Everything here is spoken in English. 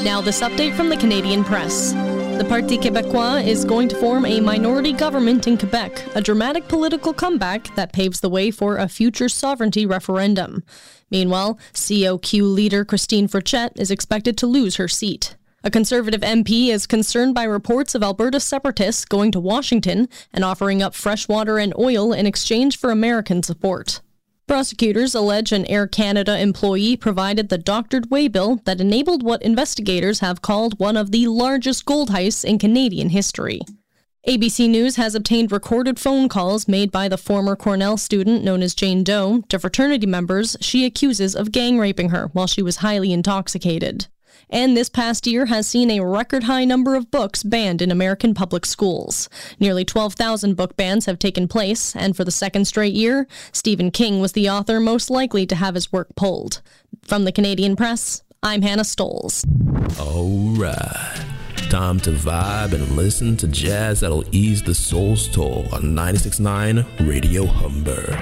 Now this update from the Canadian Press. The Parti Québécois is going to form a minority government in Quebec, a dramatic political comeback that paves the way for a future sovereignty referendum. Meanwhile, COQ leader Christine Frechette is expected to lose her seat. A Conservative MP is concerned by reports of Alberta separatists going to Washington and offering up fresh water and oil in exchange for American support. Prosecutors allege an Air Canada employee provided the doctored waybill that enabled what investigators have called one of the largest gold heists in Canadian history. ABC News has obtained recorded phone calls made by the former Cornell student known as Jane Doe to fraternity members she accuses of gang raping her while she was highly intoxicated. And this past year has seen a record-high number of books banned in American public schools. Nearly 12,000 book bans have taken place, and for the second straight year, Stephen King was the author most likely to have his work pulled. From the Canadian Press, I'm Hannah Stoles. All right. Time to vibe and listen to jazz that'll ease the soul's toll on 96.9 Radio Humber.